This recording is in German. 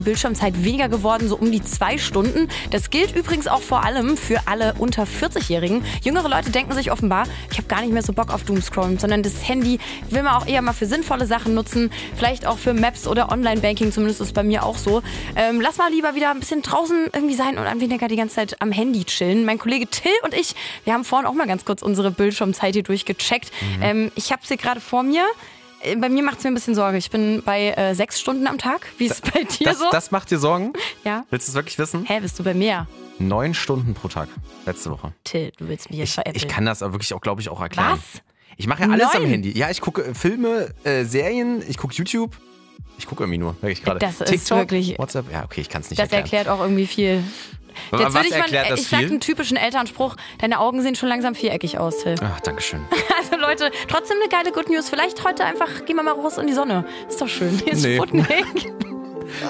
Bildschirmzeit weniger geworden, so um die 2 Stunden. Das gilt übrigens auch vor allem für alle unter 40-Jährigen. Jüngere Leute denken sich offenbar, ich habe gar nicht mehr so Bock auf Doomscrollen, sondern das Handy will man auch eher mal für sinnvolle Sachen nutzen, vielleicht auch für Maps oder Online-Banking, zumindest ist es bei mir auch so. Lass mal lieber wieder ein bisschen draußen irgendwie sein und weniger die ganze Zeit am Handy chillen. Mein Kollege Till und ich, wir haben vorhin auch mal ganz kurz unsere Bildschirmzeit hier durchgecheckt. Ich habe sie gerade vor mir. Bei mir macht es mir ein bisschen Sorge. Ich bin bei 6 Stunden am Tag. Wie ist es bei dir so? Das macht dir Sorgen? Ja. Willst du es wirklich wissen? Hä, bist du bei mir? 9 Stunden pro Tag. Letzte Woche. Till, du willst mich jetzt veräppeln. Ich kann das aber wirklich auch, glaube ich, auch erklären. Was? Ich mache ja alles 9? am Handy. Ja, ich gucke Filme, Serien, ich gucke YouTube. Ich gucke irgendwie nur, merke ich gerade. Das ist TikTok, wirklich... WhatsApp, ja, okay, ich kann es nicht Das erklären. erklärt auch irgendwie viel. Was erklärt das ich sag viel? einen typischen Elternspruch, deine Augen sehen schon langsam viereckig aus, Till. Ach, dankeschön. Also Leute, trotzdem eine geile Good News. Vielleicht heute einfach, gehen wir mal raus in die Sonne. Ist doch schön. Hier ist Nee. Sputnik.